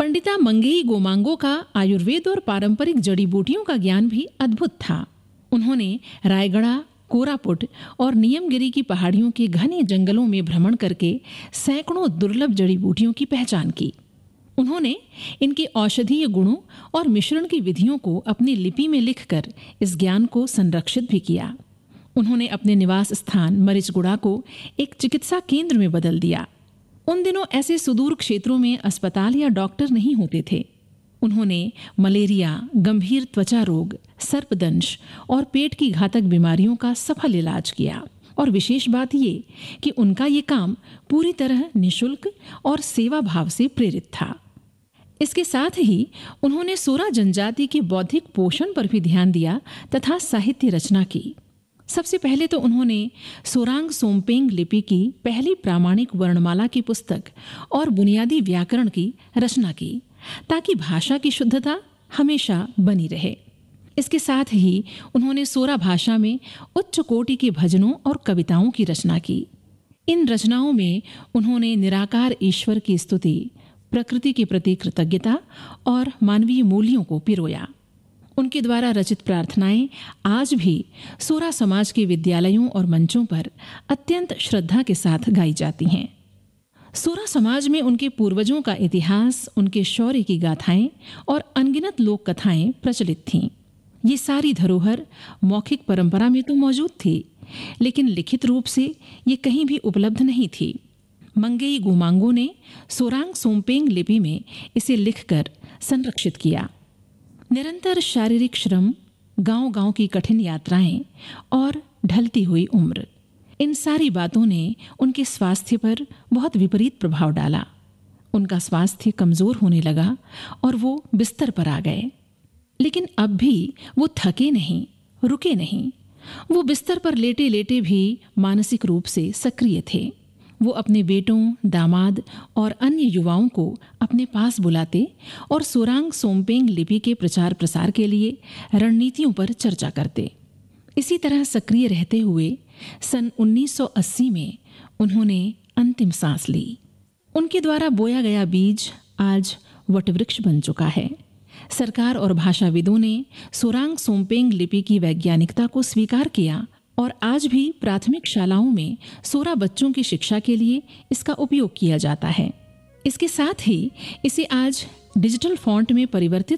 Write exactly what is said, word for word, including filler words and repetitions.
पंडिता मंगेई गोमांगो का आयुर्वेद और पारंपरिक जड़ी बूटियों का ज्ञान भी अद्भुत था। उन्होंने रायगढ़, कोरापुट और नियमगिरी की पहाड़ियों के घने जंगलों में भ्रमण करके सैकड़ों दुर्लभ जड़ी बूटियों की पहचान की। उन्होंने इनके औषधीय गुणों और मिश्रण की विधियों को अपनी लिपि में लिखकर इस ज्ञान को संरक्षित भी किया। उन्होंने अपने निवास स्थान मरिचगुड़ा को एक चिकित्सा केंद्र में बदल दिया। उन दिनों ऐसे सुदूर क्षेत्रों में अस्पताल या डॉक्टर नहीं होते थे। उन्होंने मलेरिया, गंभीर त्वचा रोग, सर्पदंश और पेट की घातक बीमारियों का सफल इलाज किया। और विशेष बात ये कि उनका ये काम पूरी तरह निःशुल्क और सेवा भाव से प्रेरित था। इसके साथ ही उन्होंने सोरा जनजाति के बौद्धिक पोषण पर भी ध्यान दिया तथा साहित्य रचना की। सबसे पहले तो उन्होंने सोरांग सोमपेंग लिपि की पहली प्रामाणिक वर्णमाला की पुस्तक और बुनियादी व्याकरण की रचना की, ताकि भाषा की शुद्धता हमेशा बनी रहे। इसके साथ ही उन्होंने सोरा भाषा में उच्च कोटि के भजनों और कविताओं की रचना की। इन रचनाओं में उन्होंने निराकार ईश्वर की स्तुति, प्रकृति के प्रति कृतज्ञता और मानवीय मूल्यों को पिरोया। उनके द्वारा रचित प्रार्थनाएं आज भी सोरा समाज के विद्यालयों और मंचों पर अत्यंत श्रद्धा के साथ गाई जाती हैं। सोरा समाज में उनके पूर्वजों का इतिहास, उनके शौर्य की गाथाएं और अनगिनत लोक कथाएं प्रचलित थीं। ये सारी धरोहर मौखिक परंपरा में तो मौजूद थी, लेकिन लिखित रूप से ये कहीं भी उपलब्ध नहीं थी। मंगेई गोमांगो ने सोरांग सोमपेंग लिपि में इसे लिखकर संरक्षित किया। निरंतर शारीरिक श्रम, गांव-गांव की कठिन यात्राएं और ढलती हुई उम्र, इन सारी बातों ने उनके स्वास्थ्य पर बहुत विपरीत प्रभाव डाला। उनका स्वास्थ्य कमजोर होने लगा और वो बिस्तर पर आ गए। लेकिन अब भी वो थके नहीं, रुके नहीं। वो बिस्तर पर लेटे लेटे भी मानसिक रूप से सक्रिय थे। वो अपने बेटों, दामाद और अन्य युवाओं को अपने पास बुलाते और सोरांग सोमपेंग लिपि के प्रचार प्रसार के लिए रणनीतियों पर चर्चा करते। इसी तरह सक्रिय रहते हुए सन उन्नीस सौ अस्सी में उन्होंने अंतिम सांस ली। उनके द्वारा बोया गया बीज आज वटवृक्ष बन चुका है। सरकार और भाषाविदों ने सोरांग सोमपेंग लिपि की वैज्ञानिकता को स्वीकार किया और आज भी प्राथमिक शालाओं में सोरा बच्चों की शिक्षा के लिए इसका उपयोग किया जाता है। इसके साथ ही इसे आज डिजिटल फॉन्ट में परिवर्तित